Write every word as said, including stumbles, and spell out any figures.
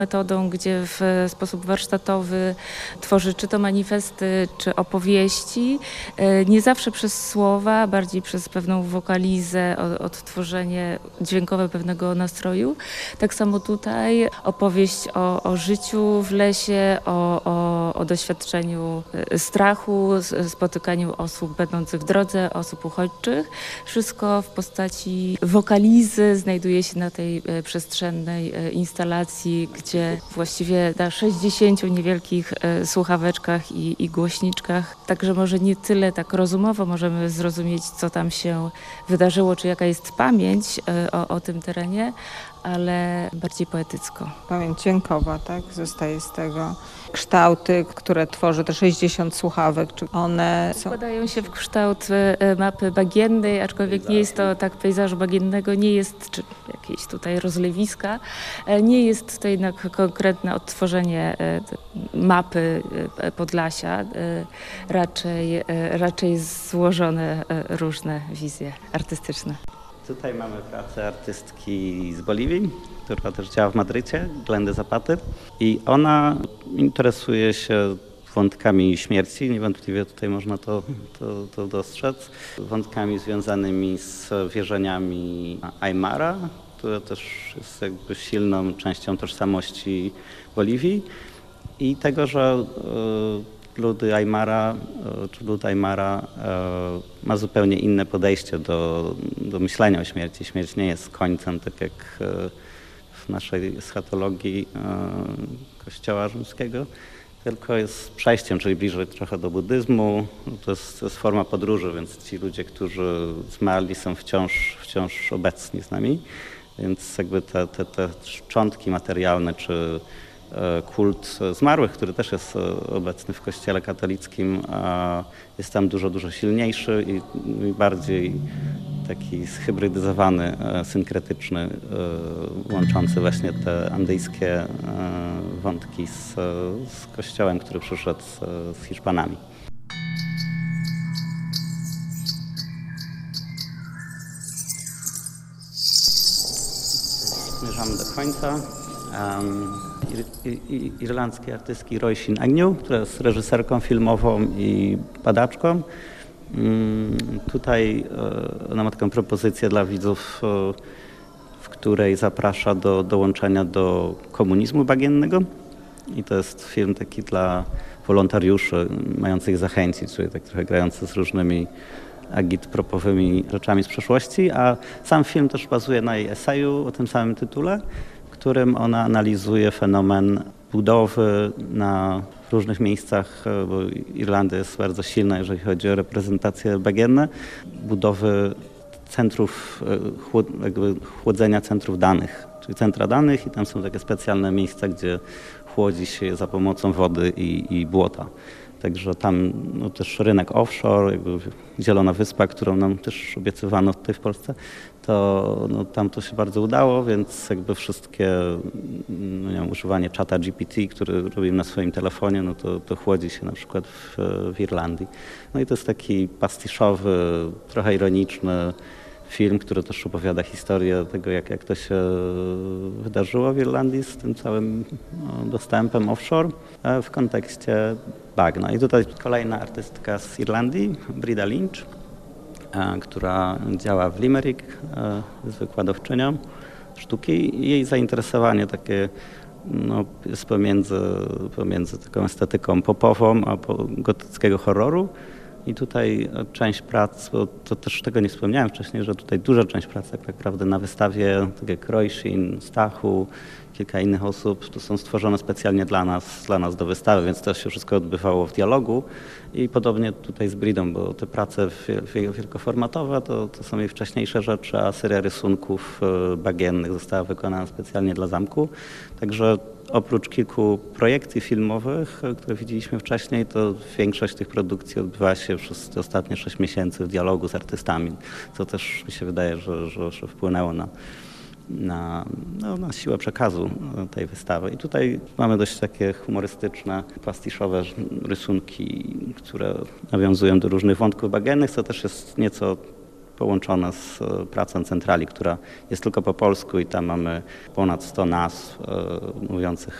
metodą, gdzie w sposób warsztatowy tworzy czy to manifesty, czy opowieści. Nie zawsze przez słowa, bardziej przez pewną wokalizę, odtworzenie dźwiękowe pewnego nastroju. Tak samo tutaj opowieść o, o życiu w lesie, o, o, o doświadczeniu strachu, spotykaniu osób będących w drodze, osób uchodźczych. Wszystko w postaci wokalizy znajduje się na tej przestrzennej instalacji, gdzie właściwie na sześćdziesięciu niewielkich słuchaweczkach i, i głośniczkach, także może nie tyle tak rozumowo możemy zrozumieć, co tam się wydarzyło, czy jaka jest pamięć o, o tym terenie, ale bardziej poetycko. Pamięć dźwiękowa, tak? Zostaje z tego. Kształty, które tworzy te sześćdziesiąt słuchawek, czy one są... Składają się w kształt mapy bagiennej, aczkolwiek nie jest to tak pejzażu bagiennego, nie jest, czy jakieś tutaj rozlewiska, nie jest to jednak konkretne odtworzenie mapy Podlasia, raczej, raczej złożone różne wizje artystyczne. Tutaj mamy pracę artystki z Boliwii, która też działa w Madrycie, Glendy Zapaty. I ona interesuje się wątkami śmierci, niewątpliwie tutaj można to, to, to dostrzec, wątkami związanymi z wierzeniami Aymara, które też jest jakby silną częścią tożsamości Boliwii i tego, że ludy Aymara, czy lud Aymara ma zupełnie inne podejście do, do myślenia o śmierci. Śmierć nie jest końcem, tak jak w naszej eschatologii Kościoła rzymskiego, tylko jest przejściem, czyli bliżej trochę do buddyzmu. To jest, to jest forma podróży, więc ci ludzie, którzy zmarli, są wciąż, wciąż obecni z nami. Więc jakby te, te, te szczątki materialne, czy kult zmarłych, który też jest obecny w Kościele katolickim, jest tam dużo, dużo silniejszy i bardziej taki zhybrydyzowany, synkretyczny, łączący właśnie te andyjskie wątki z, z Kościołem, który przyszedł z, z Hiszpanami. Zmierzamy do końca. Um, ir, ir, irlandzkiej artystki Roisin Agnew, która jest reżyserką filmową i badaczką. Um, tutaj e, ona ma taką propozycję dla widzów, e, w której zaprasza do dołączenia do komunizmu bagiennego. I to jest film taki dla wolontariuszy mających zachęcić, czyli tak trochę grający z różnymi agitpropowymi rzeczami z przeszłości, a sam film też bazuje na jej eseju o tym samym tytule, w którym ona analizuje fenomen budowy na różnych miejscach, bo Irlandia jest bardzo silna, jeżeli chodzi o reprezentacje bagienne, budowy centrów, jakby chłodzenia centrów danych, czyli centra danych i tam są takie specjalne miejsca, gdzie chłodzi się je za pomocą wody i, i błota. Także tam no, też rynek offshore, jakby Zielona Wyspa, którą nam też obiecywano tutaj w Polsce, to no, tam to się bardzo udało, więc jakby wszystkie, no, nie wiem, używanie czata G P T, który robimy na swoim telefonie, no to, to chłodzi się na przykład w, w Irlandii. No i to jest taki pastiszowy, trochę ironiczny film, który też opowiada historię tego, jak, jak to się wydarzyło w Irlandii z tym całym no, dostępem offshore w kontekście bagna. I tutaj kolejna artystka z Irlandii, Brida Lynch, która działa w Limerick, jest wykładowczynią sztuki i jej zainteresowanie takie no, jest pomiędzy, pomiędzy taką estetyką popową a gotyckiego horroru. I tutaj część prac, bo to też tego nie wspomniałem wcześniej, że tutaj duża część prac tak naprawdę na wystawie, tak jak Roisin, Stachu, kilka innych osób, to są stworzone specjalnie dla nas, dla nas do wystawy, więc to się wszystko odbywało w dialogu i podobnie tutaj z Bridą, bo te prace wielkoformatowe to, to są jej wcześniejsze rzeczy, a seria rysunków bagiennych została wykonana specjalnie dla zamku, także oprócz kilku projekcji filmowych, które widzieliśmy wcześniej, to większość tych produkcji odbywała się przez te ostatnie sześć miesięcy w dialogu z artystami, co też mi się wydaje, że, że, że wpłynęło na, na, no, na siłę przekazu tej wystawy. I tutaj mamy dość takie humorystyczne, pastiszowe rysunki, które nawiązują do różnych wątków bagiennych, co też jest nieco połączona z pracą centrali, która jest tylko po polsku i tam mamy ponad sto nazw mówiących